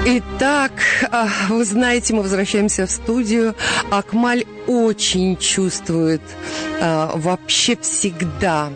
Итак, вы знаете, мы возвращаемся в студию. Акмаль очень чувствует вообще всегда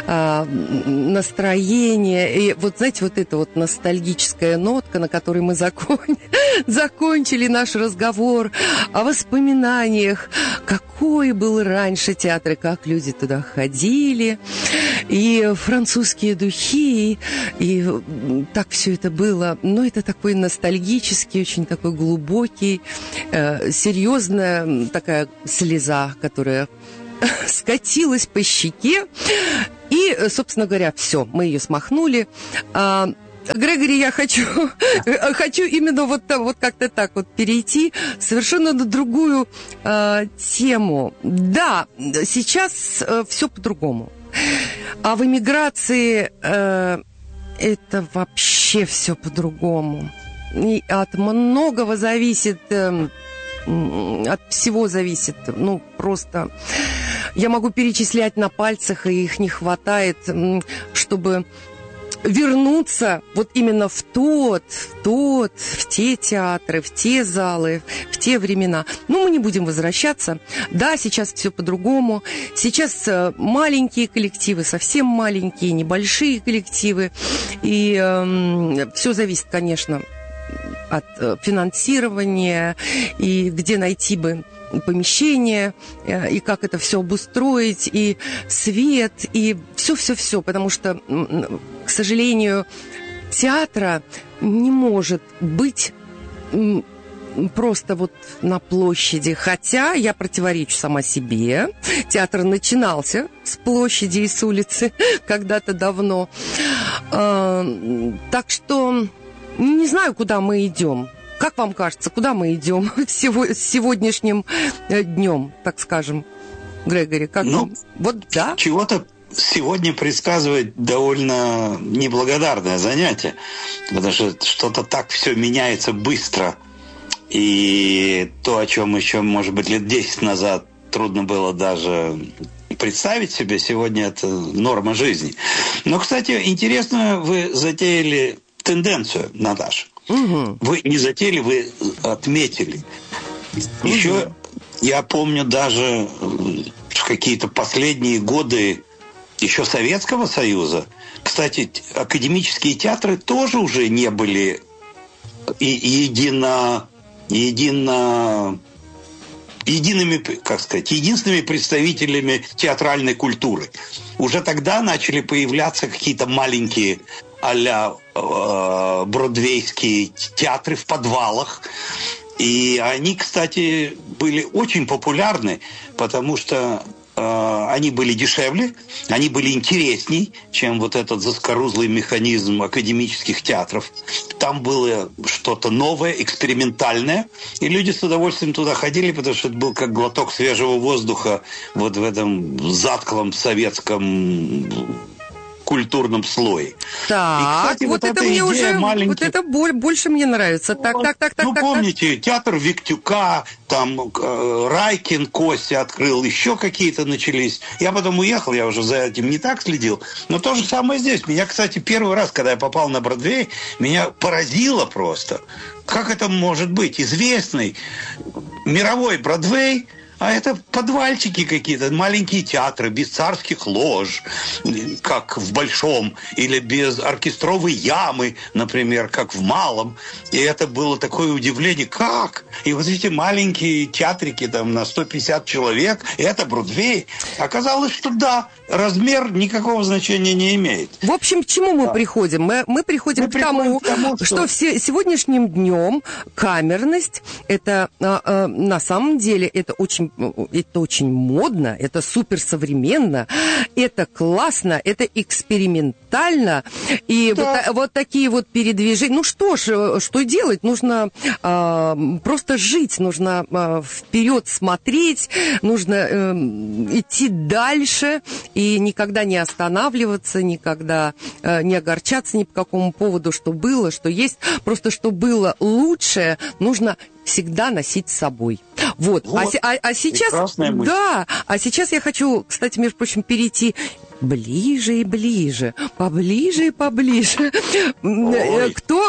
настроение. И вот, знаете, вот эта вот ностальгическая нотка, на которой мы закончили наш разговор о воспоминаниях, какой был раньше театр, и как люди туда ходили, и французские духи, и так все это было. Но это такой ностальгический, очень такой глубокий, серьезная такая слеза, которая скатилась по щеке. И, собственно говоря, все, мы ее смахнули. Грегори, я хочу именно вот как-то так вот перейти совершенно на другую тему. Да, сейчас все по-другому. А в эмиграции это вообще все по-другому. И от многого зависит, от всего зависит. Ну, просто я могу перечислять на пальцах, и их не хватает, чтобы вернуться вот именно в те театры, в те залы, в те времена. Но мы не будем возвращаться. Да, сейчас все по-другому. Сейчас маленькие коллективы, совсем маленькие, небольшие коллективы. И все зависит, конечно, от финансирования, и где найти бы помещение, и как это все обустроить, и свет, и все, потому что, к сожалению, театра не может быть просто вот на площади. Хотя я противоречу сама себе. Театр начинался с площади и с улицы когда-то давно. Так что не знаю, куда мы идем. Как вам кажется, куда мы идем с сегодняшним днем, так скажем, Грегори? Как вот да? Чего-то сегодня предсказывать довольно неблагодарное занятие, потому что что-то так все меняется быстро. И то, о чем еще, может быть, лет 10 назад трудно было даже представить себе, сегодня это норма жизни. Но, кстати, интересно, вы затеяли тенденцию, Наташа. Угу. Вы не затеяли, вы отметили. Еще я помню даже какие-то последние годы еще Советского Союза. Кстати, академические театры тоже уже не были единственными представителями театральной культуры. Уже тогда начали появляться какие-то маленькие а-ля бродвейские театры в подвалах. И они, кстати, были очень популярны, потому что они были дешевле, они были интересней, чем вот этот заскорузлый механизм академических театров. Там было что-то новое, экспериментальное, и люди с удовольствием туда ходили, потому что это был как глоток свежего воздуха вот в этом затклом советском культурном слое. Так, и, кстати, вот это мне уже, вот это больше мне нравится. Так. Помните, театр Виктюка, там Райкин Костя открыл, еще какие-то начались. Я потом уехал, я уже за этим не так следил. Но то же самое здесь. Меня, кстати, первый раз, когда я попал на Бродвей, меня поразило просто. Как это может быть? Известный мировой Бродвей, а это подвальчики какие-то, маленькие театры, без царских лож, как в Большом, или без оркестровой ямы, например, как в Малом. И это было такое удивление, как? И вот эти маленькие театрики там на 150 человек, и это Бродвей. Оказалось, что да, размер никакого значения не имеет. В общем, к чему мы приходим? Мы приходим к тому, что сегодняшним днем камерность, это на самом деле, это очень модно, это суперсовременно, это классно, это экспериментально. И да. вот такие вот передвижения. Ну что ж, что делать? Нужно просто жить, нужно вперед смотреть, нужно идти дальше и никогда не останавливаться, никогда не огорчаться ни по какому поводу, что было, что есть. Просто что было лучшее, нужно всегда носить с собой. Вот. А сейчас, да, а сейчас я хочу, кстати, между прочим, перейти ближе и ближе, поближе и поближе. Ой, Кто?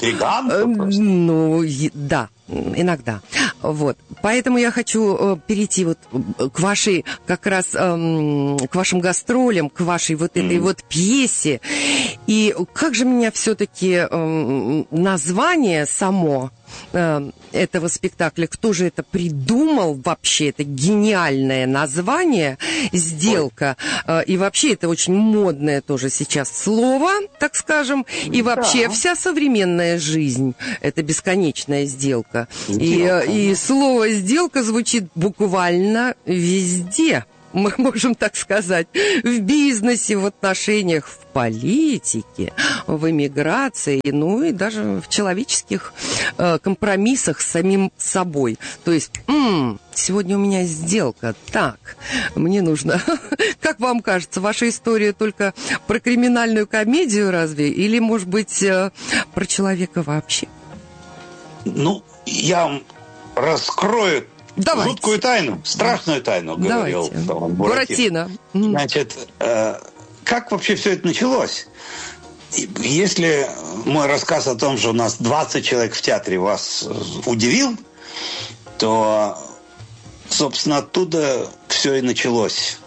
Да, иногда. Вот. Поэтому я хочу перейти вот к вашей, как раз, к вашим гастролям, к вашей вот этой вот пьесе. И как же меня все-таки название само этого спектакля, кто же это придумал вообще, это гениальное название, сделка, и вообще это очень модное тоже сейчас слово, так скажем, и вообще вся современная жизнь – это бесконечная сделка. И слово «сделка» звучит буквально везде. Мы можем так сказать, в бизнесе, в отношениях, в политике, в эмиграции, ну и даже в человеческих компромиссах с самим собой. То есть, сегодня у меня сделка, так, мне нужно... Как вам кажется, ваша история только про криминальную комедию разве? Или, может быть, про человека вообще? Ну, я вам раскрою жуткую тайну, страшную тайну, говорил Буратино. Значит, как вообще все это началось? Если мой рассказ о том, что у нас 20 человек в театре, вас удивил, то, собственно, оттуда все и началось.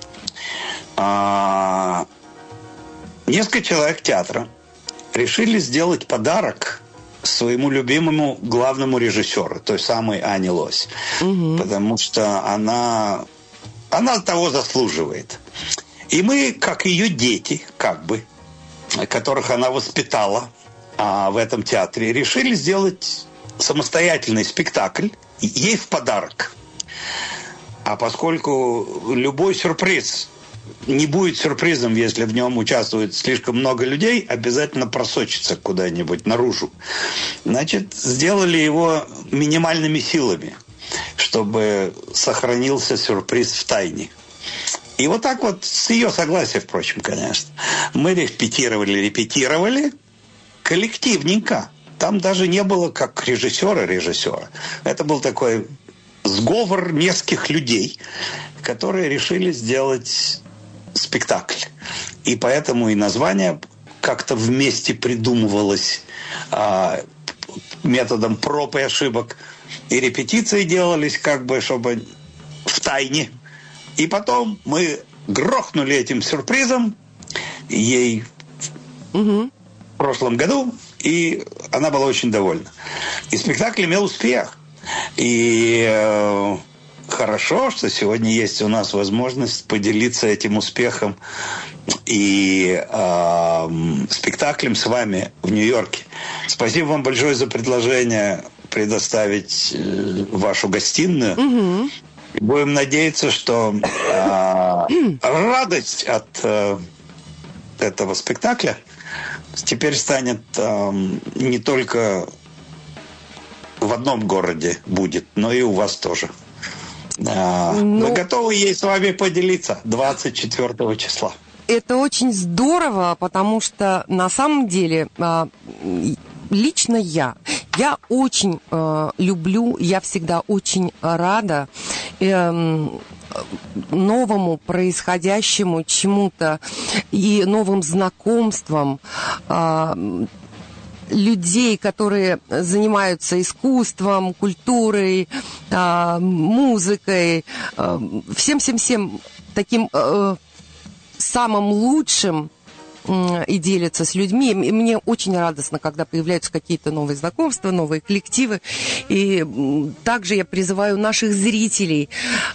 Несколько человек театра решили сделать подарок своему любимому главному режиссеру, той самой Ане Лось. Потому что она того заслуживает. И мы, как ее дети, которых она воспитала в этом театре, решили сделать самостоятельный спектакль ей в подарок. А поскольку любой сюрприз не будет сюрпризом, если в нем участвует слишком много людей, обязательно просочится куда-нибудь наружу. Значит, сделали его минимальными силами, чтобы сохранился сюрприз в тайне. И вот так вот, с ее согласия, впрочем, конечно, мы репетировали коллективненько. Там даже не было как режиссера. Это был такой сговор нескольких людей, которые решили сделать спектакль. И поэтому и название как-то вместе придумывалось методом проб и ошибок. И репетиции делались чтобы в тайне. И потом мы грохнули этим сюрпризом ей в прошлом году, и она была очень довольна. И спектакль имел успех. И хорошо, что сегодня есть у нас возможность поделиться этим успехом и спектаклем с вами в Нью-Йорке. Спасибо вам большое за предложение предоставить вашу гостиную. Будем надеяться, что радость от этого спектакля теперь станет не только в одном городе будет, но и у вас тоже. Мы готовы ей с вами поделиться 24 числа. Это очень здорово, потому что на самом деле лично я очень люблю, я всегда очень рада новому происходящему чему-то и новым знакомствам людей, которые занимаются искусством, культурой, музыкой, всем таким самым лучшим, и делятся с людьми. И мне очень радостно, когда появляются какие-то новые знакомства, новые коллективы. И также я призываю наших зрителей,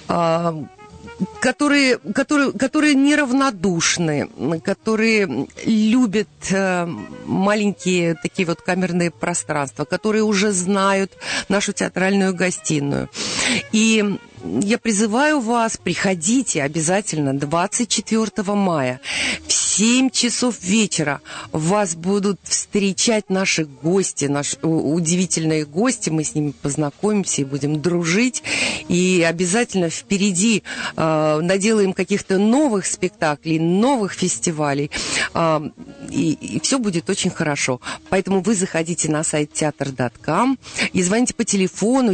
которые неравнодушны, которые любят маленькие такие вот камерные пространства, которые уже знают нашу театральную гостиную. И я призываю вас, приходите обязательно 24 мая. Все 7 часов вечера вас будут встречать наши гости, наши удивительные гости. Мы с ними познакомимся и будем дружить. И обязательно впереди наделаем каких-то новых спектаклей, новых фестивалей. И все будет очень хорошо. Поэтому вы заходите на сайт театр.ком и звоните по телефону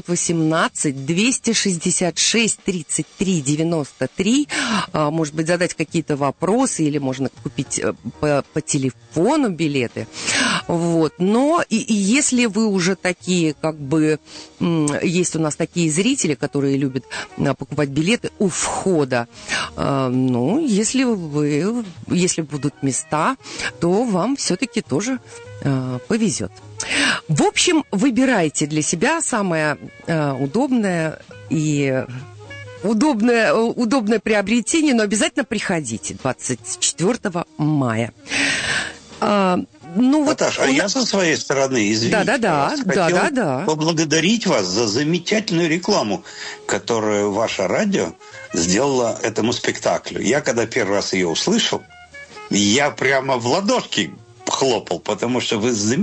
718-266-33-93. Может быть, задать какие-то вопросы, или можно купить по телефону билеты. Вот. Но и если вы уже такие, как бы, есть у нас такие зрители, которые любят покупать билеты у входа, ну, если будут места, то вам все-таки тоже повезет. В общем, выбирайте для себя самое удобное и удобное приобретение, но обязательно приходите 24 мая. Наташа, я со своей стороны, извините, хотел поблагодарить вас за замечательную рекламу, которую ваше радио сделало этому спектаклю. Я когда первый раз ее услышал, я прямо в ладошки хлопал, потому что вы